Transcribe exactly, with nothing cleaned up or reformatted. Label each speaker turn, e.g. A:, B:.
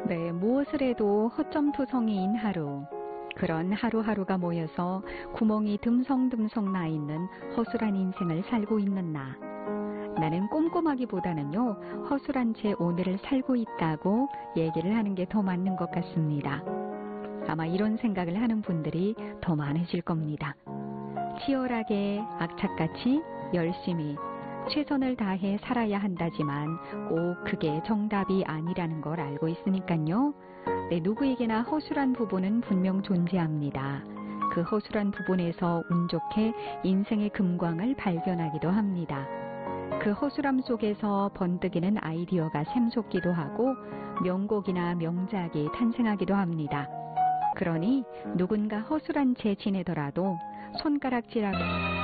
A: 네, 무엇을 해도 허점투성이인 하루. 그런 하루하루가 모여서 구멍이 듬성듬성 나 있는 허술한 인생을 살고 있는 나. 나는 꼼꼼하기보다는요, 허술한 채 오늘을 살고 있다고 얘기를 하는 게 더 맞는 것 같습니다. 아마 이런 생각을 하는 분들이 더 많으실 겁니다. 치열하게, 악착같이, 열심히, 최선을 다해 살아야 한다지만 꼭 그게 정답이 아니라는 걸 알고 있으니까요. 네, 누구에게나 허술한 부분은 분명 존재합니다. 그 허술한 부분에서 운 좋게 인생의 금광을 발견하기도 합니다. 그 허술함 속에서 번뜩이는 아이디어가 샘솟기도 하고 명곡이나 명작이 탄생하기도 합니다. 그러니 누군가 허술한 채 지내더라도 손가락질하고